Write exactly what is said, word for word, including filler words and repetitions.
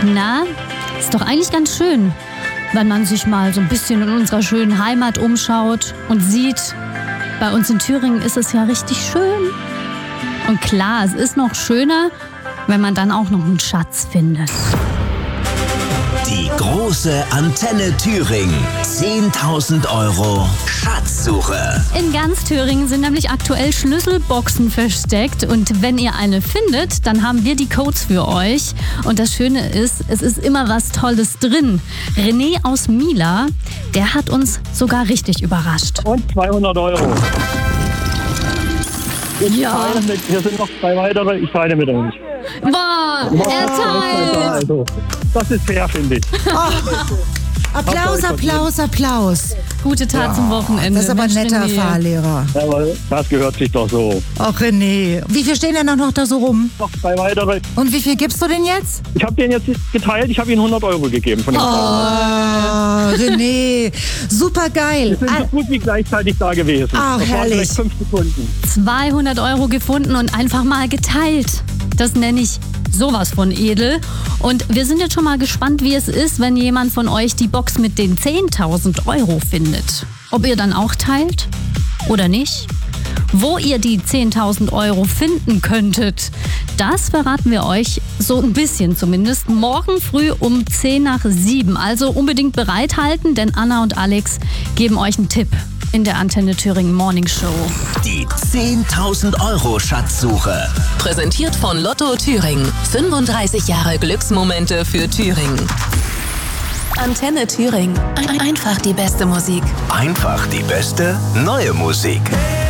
Na, ist doch eigentlich ganz schön, wenn man sich mal so ein bisschen in unserer schönen Heimat umschaut und sieht, bei uns in Thüringen ist es ja richtig schön. Und klar, es ist noch schöner, wenn man dann auch noch einen Schatz findet. Die große Antenne Thüringen. zehntausend Euro Schatzsuche. In ganz Thüringen sind nämlich aktuell Schlüsselboxen versteckt. Und wenn ihr eine findet, dann haben wir die Codes für euch. Und das Schöne ist, es ist immer was Tolles drin. René aus Mila, der hat uns sogar richtig überrascht. Und zweihundert Euro. Ich Ja. teile mit, hier sind noch zwei weitere, ich teile mit euch. Boah, er teilt! Also, das ist fair, finde ich. Applaus, Applaus, Applaus. Gute Tat zum Wochenende. Das ist aber ein Mensch, netter René. Fahrlehrer. Aber das gehört sich doch so. Ach René, wie viel stehen denn noch da so rum? Noch zwei weitere. Und wie viel gibst du denn jetzt? Ich habe den jetzt geteilt, ich habe ihm hundert Euro gegeben. Von den Oh, René, super geil. Wir sind so gut wie gleichzeitig da gewesen. Ach, das waren herrlich. vielleicht fünf Sekunden. zweihundert Euro gefunden und einfach mal geteilt. Das nenne ich sowas von edel. Und wir sind jetzt schon mal gespannt, wie es ist, wenn jemand von euch die Box mit den zehntausend Euro findet. Ob ihr dann auch teilt oder nicht? Wo ihr die zehntausend Euro finden könntet, das verraten wir euch, so ein bisschen zumindest, morgen früh um zehn nach sieben. Also unbedingt bereithalten, denn Anna und Alex geben euch einen Tipp in der Antenne Thüringen Morning Show. Die zehntausend Euro Schatzsuche. Präsentiert von Lotto Thüringen. fünfunddreißig Jahre Glücksmomente für Thüringen. Antenne Thüringen. Ein- Einfach die beste Musik. Einfach die beste neue Musik.